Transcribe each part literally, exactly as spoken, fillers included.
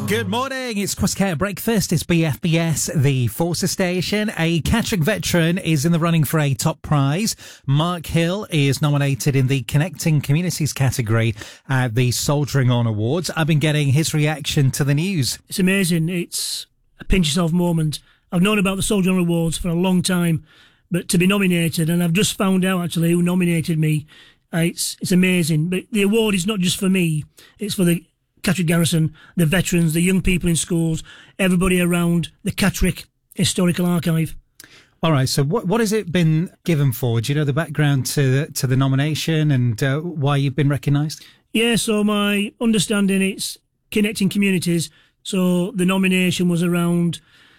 Good morning, it's Crosscare Breakfast, it's B F B S, the Forces Station. A Catterick veteran is in the running for a top prize. Mark Hill is nominated in the Connecting Communities category at the Soldiering On Awards. I've been getting his reaction to the news. It's amazing, it's a pinch yourself moment. I've known about the Soldier On Awards for a long time, but to be nominated, and I've just found out actually who nominated me, uh, it's, it's amazing. But the award is not just for me, it's for the Catterick Garrison, the veterans, the young people in schools, everybody around the Catterick Historical Archive. All right, so what what has it been given for? Do you know the background to the, to the nomination and uh, why you've been recognised? Yeah, so my understanding, it's Connecting Communities. So the nomination was around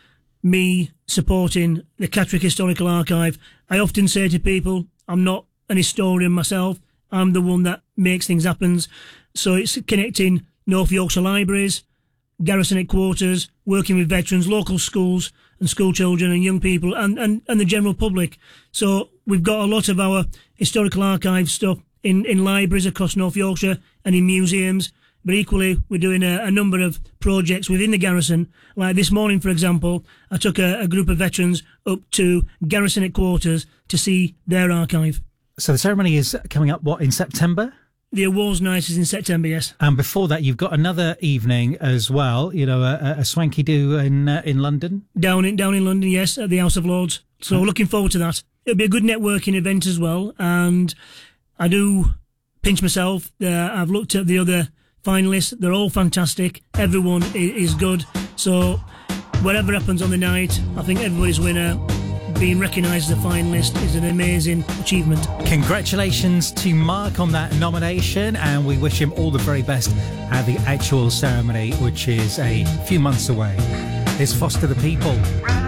me supporting the Catterick Historical Archive. I often say to people, I'm not an historian myself. I'm the one that makes things happen. So it's connecting North Yorkshire libraries, garrison headquarters, working with veterans, local schools and school children and young people and, and, and the general public. So we've got a lot of our historical archive stuff in, in libraries across North Yorkshire and in museums. But equally, we're doing a, a number of projects within the garrison. Like this morning, for example, I took a, a group of veterans up to garrison headquarters to see their archive. So the ceremony is coming up, what, in September? The awards night is in September, yes. And before that, you've got another evening as well, you know, a, a swanky do in uh, in London. Down in down in London, yes, at the House of Lords. So looking forward to that. It'll be a good networking event as well. And I do pinch myself. Uh, I've looked at the other finalists. They're all fantastic. Everyone is good. So whatever happens on the night, I think everybody's winner. Being recognised as a finalist is an amazing achievement. Congratulations to Mark on that nomination, and we wish him all the very best at the actual ceremony, which is a few months away. It's Foster the People.